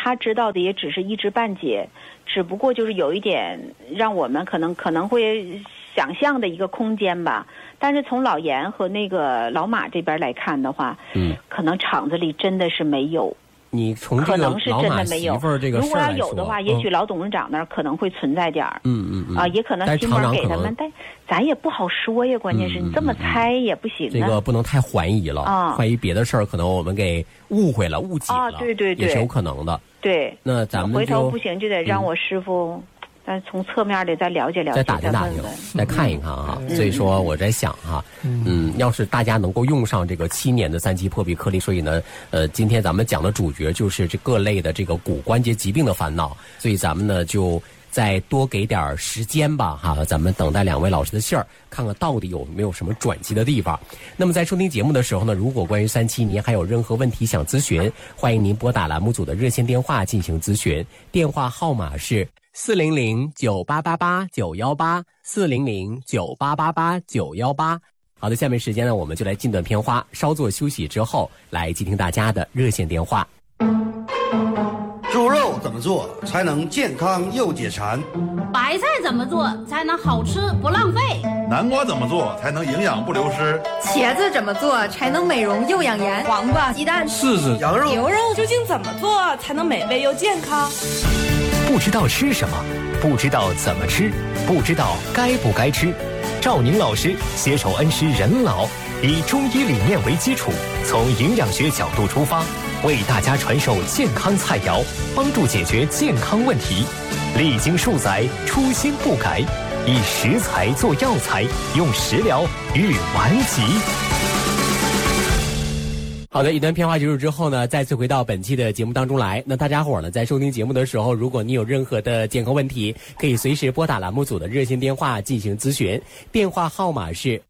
他知道的也只是一知半解，只不过就是有一点让我们可能会想象的一个空间吧。但是从老严和那个老马这边来看的话，可能厂子里真的是没有。 你从这个老马媳妇儿这个事儿来说， 如果要有的话，也许老董事长那儿可能会存在点儿。也可能新门给他们，但咱也不好说呀。关键是你这么猜也不行。 这个不能太怀疑了，怀疑别的事儿，可能我们给误会了、误解了， 对， 也是有可能的。 对， 那咱们回头不行就得让我师傅。但从侧面的再了解了解， 再打听打听，再看一看啊。所以说我在想哈，要是大家能够用上这个7年的3期破壁颗粒，所以呢，今天咱们讲的主角就是这各类的这个骨关节疾病的烦恼，所以咱们呢就再多给点时间吧哈，咱们等待2位老师的信儿，看看到底有没有什么转机的地方。那么在收听节目的时候呢，如果关于3期您还有任何问题想咨询，欢迎您拨打栏目组的热线电话进行咨询，电话号码是400-9888-918，400-9888-918。好的，下面时间呢，我们就来进段片花，稍作休息之后，来接听大家的热线电话。 猪肉怎么做才能健康又解馋？ 白菜怎么做才能好吃不浪费？ 南瓜怎么做才能营养不流失？ 茄子怎么做才能美容又养颜？黄瓜、鸡蛋、 柿子、羊肉、 牛肉究竟怎么做才能美味又健康？ 不知道吃什么，不知道怎么吃，不知道该不该吃。赵宁老师携手恩施人老，以中医理念为基础，从营养学角度出发，为大家传授健康菜肴，帮助解决健康问题。历经数载，初心不改，以食材做药材，用食疗御顽疾。 好的，一段片花结束之后呢，再次回到本期的节目当中来。那大家伙呢，在收听节目的时候，如果你有任何的健康问题，可以随时拨打栏目组的热线电话进行咨询，电话号码是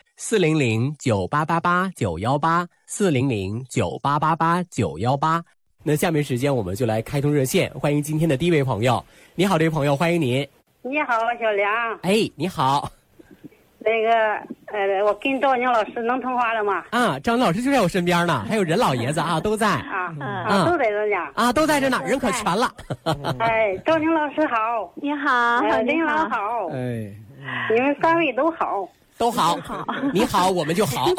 400-9888-918，400-9888-918。那下面时间我们就来开通热线，欢迎今天的第一位朋友。你好，这位朋友，欢迎您。 你好，小梁。 哎，你好。 那个我跟赵宁老师能通话了吗？ 啊，赵宁老师就在我身边呢，还有任老爷子啊，都在。 都在这呢。 啊，都在这呢，人可全了。 哎，赵宁老师好。 你好， 任老好。 哎， 你们3位都好。 都好。你好，我们就好。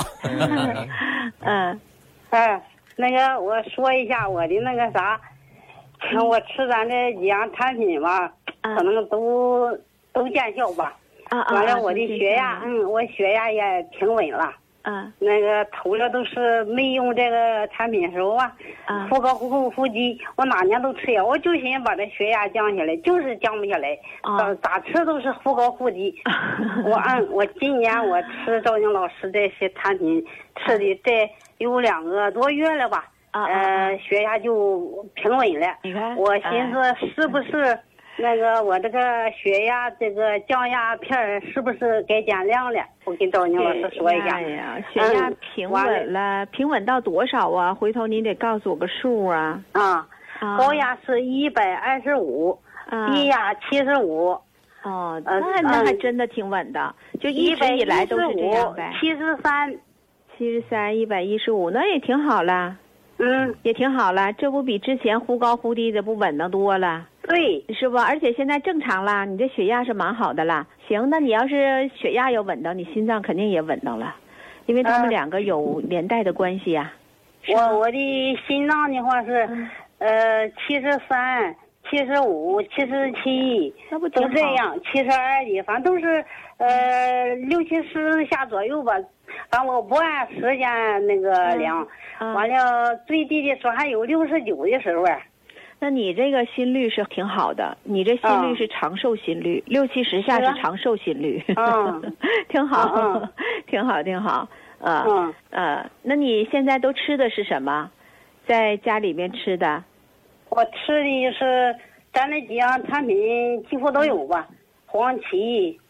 那个我说一下我的那个啥，我吃咱这几样产品吧，可能都见效吧。完了，我的血压，我血压也挺稳了。那个头了都是没用这个产品的时候啊，护高护肌，我哪年都吃呀，我就寻思把这血压降下来，就是降不下来，咋吃都是护高护肌。我今年我吃赵宁老师这些产品，吃的这有2个多月了吧，血压就平稳了。我寻思是不是？那个我这个血压这个降压片是不是该减量了？我跟赵宁老师说一下。 血压平稳了，平稳到多少啊？回头你得告诉我个数啊。 高压是125，低压75。 那还真的挺稳的，就一直以来都是这样呗。73，115，那也挺好了。也挺好了，这不比之前忽高忽低的不稳当多了？ 对， 是不？而且现在正常了，你这血压是蛮好的了。行，那你要是血压有稳当，你心脏肯定也稳当了，因为他们2个有连带的关系呀。 我的心脏的话是73、75、77， 那不都这样，72的，反正都是60、70下左右吧。反正我不按时间那个量，完了最低的时候还有69的时候。 那你这个心率是挺好的，你这心率是长寿心率，60、70下是长寿心率，挺好，挺好。那你现在都吃的是什么？在家里面吃的？ 我吃的是咱那几样产品几乎都有吧。黄芪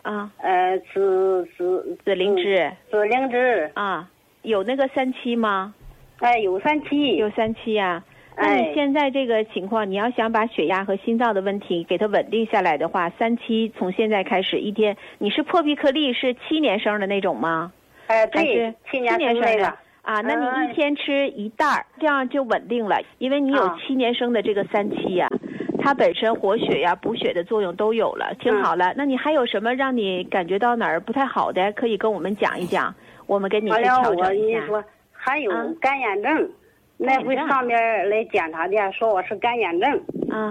紫灵芝，有那个3七吗？ 有3期， 有3期呀。那你现在这个情况，你要想把血压和心脏的问题给它稳定下来的话，3期从现在开始一天，你是破壁颗粒是7年生的那种吗？ 对，7年生的。 啊，那你一天吃1袋，这样就稳定了，因为你有7年生的这个3七呀，它本身活血呀、补血的作用都有了，挺好了。那你还有什么让你感觉到哪儿不太好的，可以跟我们讲一讲，我们给你去调整一下。 我跟你说，还有干眼症，那回上面来检查的，说我是干眼症。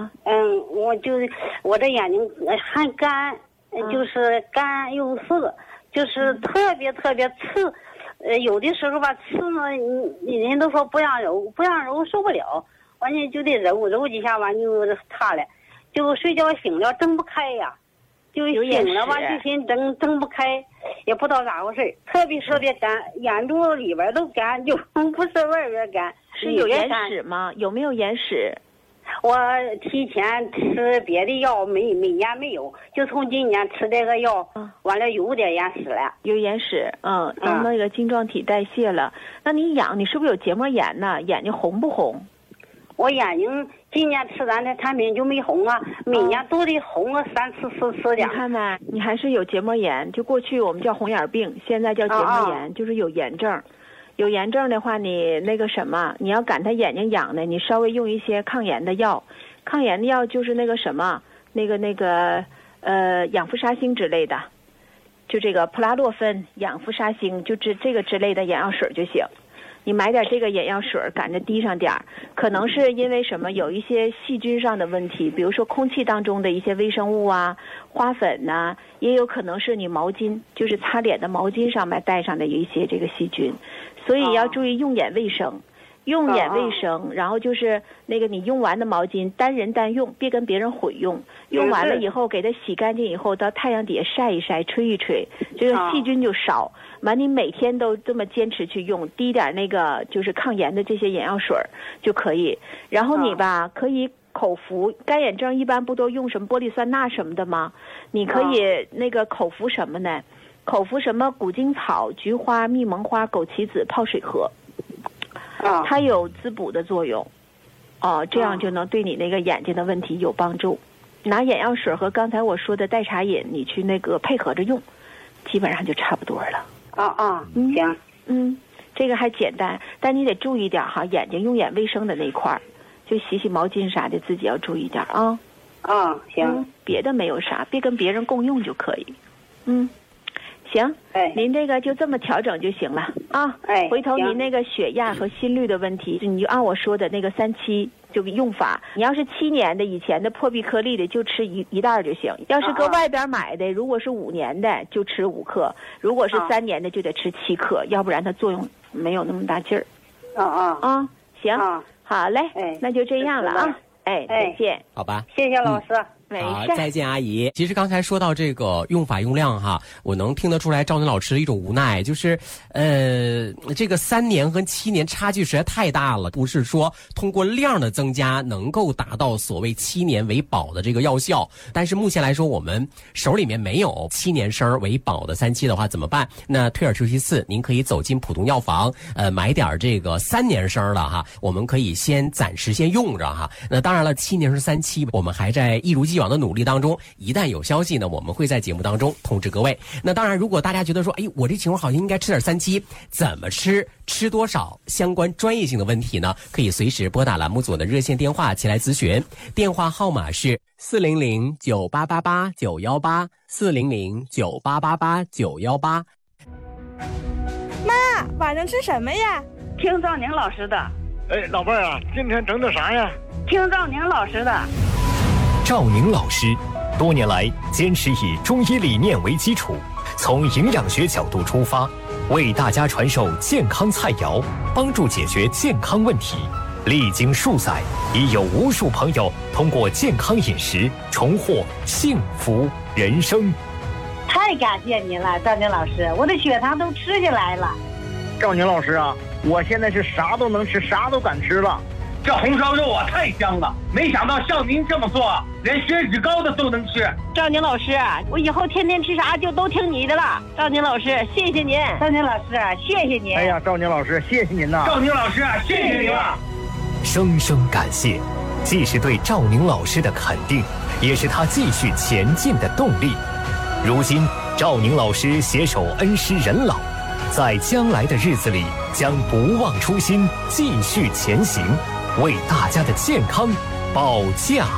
我这眼睛还干，就是干又涩，就是特别特别刺。有的时候吧，刺呢，人都说不让揉受不了，完了就得揉几下，完就塌了，就睡觉醒了睁不开呀，就醒了吧就寻睁不开，也不知道咋回事，特别干，眼珠里边都干，就不是外边干。 是有眼屎吗？有没有眼屎？ 我提前吃别的药每年没有，就从今年吃这个药，完了有点眼屎了。 有眼屎，那个晶状体代谢了。那你是不是有结膜炎呢？眼睛红不红？ 我眼睛今年吃咱的产品就没红啊，每年都得红个3次4次的。 你看没？你还是有结膜炎，就过去我们叫红眼病，现在叫结膜炎，就是有炎症。有炎症的话，你那个什么，你要感他眼睛痒的，你稍微用一些抗炎的药。抗炎的药就是那个什么，氧氟沙星之类的，就这个普拉洛芬、氧氟沙星，就这个之类的眼药水就行。你买点这个眼药水，赶着滴上点儿。可能是因为什么，有一些细菌上的问题，比如说空气当中的一些微生物啊、花粉呐，也有可能是你毛巾，就是擦脸的毛巾上面带上的有一些这个细菌。所以要注意用眼卫生，然后就是那个你用完的毛巾单人单用，别跟别人混用。用完了以后给它洗干净以后，到太阳底下晒一晒、吹一吹，这个细菌就少。完，你每天都这么坚持去用，滴点那个就是抗炎的这些眼药水就可以。然后你吧可以口服，干眼症一般不都用什么玻璃酸钠什么的吗？你可以那个口服什么呢？口服什么古今草、菊花、蜜蒙花、枸杞子泡水喝，它有滋补的作用，这样就能对你那个眼睛的问题有帮助。拿眼药水和刚才我说的代茶饮，你去那个配合着用，基本上就差不多了。行，这个还简单，但你得注意点哈，眼睛用眼卫生的那一块儿，就洗毛巾啥的，自己要注意点啊。 行， 别的没有啥，别跟别人共用就可以。行，您这个就这么调整就行了啊。回头您那个血压和心率的问题，你就按我说的那个3七就用法。你要是7年的以前的破壁颗粒的，就吃一袋就行；要是搁外边买的，如果是5年的就吃5克，如果是3年的就得吃7克，要不然它作用没有那么大劲儿。行，好嘞，那就这样了啊。再见。 好吧， 谢谢老师。 好，再见，阿姨。其实刚才说到这个用法用量哈，我能听得出来赵宁老师的一种无奈，就是这个3年和7年差距实在太大了，不是说通过量的增加能够达到所谓7年为保的这个药效。但是目前来说，我们手里面没有7年生为保的3七的话怎么办？那退而求其次，您可以走进普通药房，买点这个3年生的哈，我们可以暂时先用着哈。那当然了，7年生3七，我们还在一如既往的努力当中，一旦有消息呢，我们会在节目当中通知各位。那当然，如果大家觉得说，我这情况好像应该吃点3七，怎么吃，吃多少，相关专业性的问题呢，可以随时拨打栏目组的热线电话前来咨询，电话号码是400-9888-918 400-9888-918。 妈，晚上吃什么呀？ 听赵宁老师的。 老伴儿啊，今天整的啥呀？ 听赵宁老师的。 赵宁老师多年来坚持以中医理念为基础，从营养学角度出发，为大家传授健康菜肴，帮助解决健康问题。历经数载，已有无数朋友通过健康饮食重获幸福人生。 太感谢您了，赵宁老师，我的血糖都吃下来了。 赵宁老师啊，我现在是啥都能吃，啥都敢吃了。 这红烧肉啊太香了，没想到像您这么做，连血脂高的都能吃。 赵宁老师，我以后天天吃啥就都听你的了。赵宁老师，谢谢您。赵宁老师，谢谢您。 哎呀，赵宁老师，谢谢您呐。 赵宁老师，谢谢您了。 声声感谢，既是对赵宁老师的肯定，也是他继续前进的动力。如今，赵宁老师携手恩施人老， 在将来的日子里将不忘初心，继续前行，为大家的健康保驾。